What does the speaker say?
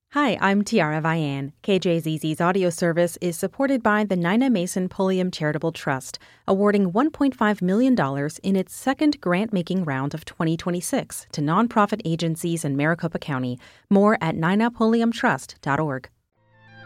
Hi, I'm Tiara Vian. KJZZ's audio service is supported by the Nina Mason Pulliam Charitable Trust, awarding $1.5 million in its second grant-making round of 2026 to nonprofit agencies in Maricopa County. More at ninapulliamtrust.org.